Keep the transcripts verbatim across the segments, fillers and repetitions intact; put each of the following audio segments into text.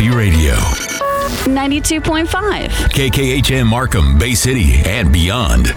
Happy Radio. ninety-two point five. K K H M Markham, Bay City, and beyond.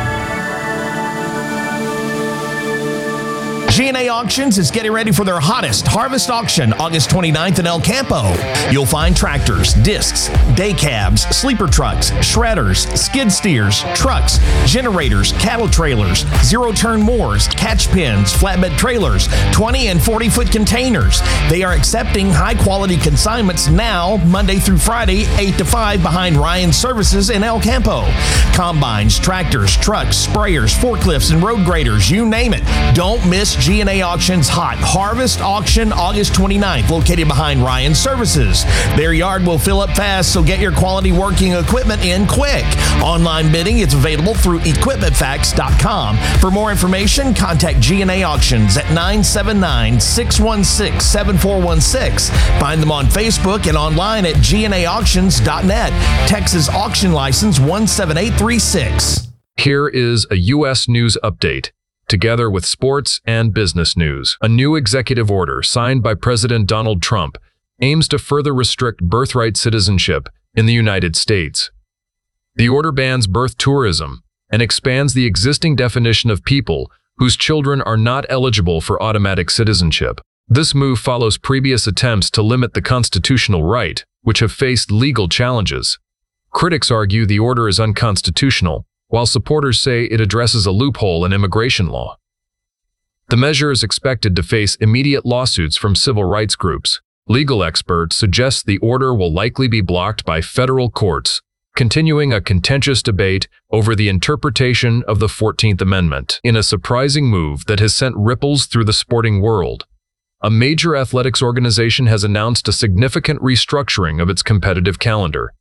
G and A Auctions is getting ready for their hottest harvest auction August twenty-ninth in El Campo. You'll find tractors, discs, day cabs, sleeper trucks, shredders, skid steers, trucks, generators, cattle trailers, zero-turn mowers, catch pens, flatbed trailers, twenty and forty-foot containers. They are accepting high-quality consignments now, Monday through Friday, eight to five behind Ryan Services in El Campo. Combines, tractors, trucks, sprayers, forklifts, and road graders, you name it. Don't miss G and A Auctions Hot Harvest Auction August twenty-ninth, located behind Ryan Services. Their yard will fill up fast, so get your quality working equipment in quick. Online bidding is available through equipment facts dot com. For more information, contact G and A Auctions at nine seven nine, six one six, seven four one six. Find them on Facebook and online at G and A auctions dot net. Texas Auction License one seven eight three six. Here is a U S news update, together with sports and business news. A new executive order signed by President Donald Trump aims to further restrict birthright citizenship in the United States. The order bans birth tourism and expands the existing definition of people whose children are not eligible for automatic citizenship. This move follows previous attempts to limit the constitutional right, which have faced legal challenges. Critics argue the order is unconstitutional, while supporters say it addresses a loophole in immigration law. The measure is expected to face immediate lawsuits from civil rights groups. Legal experts suggest the order will likely be blocked by federal courts, continuing a contentious debate over the interpretation of the fourteenth Amendment. In a surprising move that has sent ripples through the sporting world, a major athletics organization has announced a significant restructuring of its competitive calendar.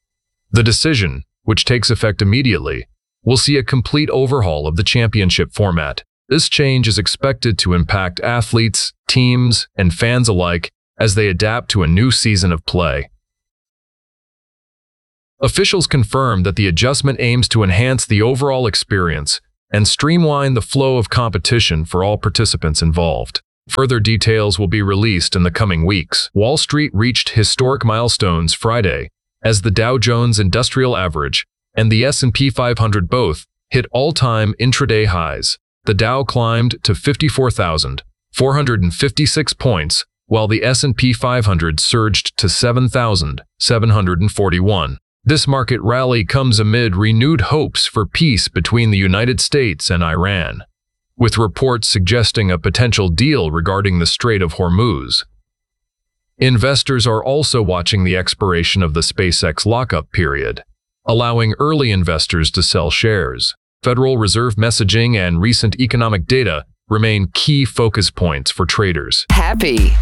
The decision, which takes effect immediately, will see a complete overhaul of the championship format. This change is expected to impact athletes, teams, and fans alike as they adapt to a new season of play. Officials confirmed that the adjustment aims to enhance the overall experience and streamline the flow of competition for all participants involved. Further details will be released in the coming weeks. Wall Street reached historic milestones Friday as the Dow Jones Industrial Average and the S and P five hundred both hit all-time intraday highs. The Dow climbed to fifty-four thousand four hundred fifty-six points, while the S and P five hundred surged to seven thousand seven hundred forty-one. This market rally comes amid renewed hopes for peace between the United States and Iran, with reports suggesting a potential deal regarding the Strait of Hormuz. Investors are also watching the expiration of the SpaceX lockup period, allowing early investors to sell shares. Federal Reserve messaging and recent economic data remain key focus points for traders. Happy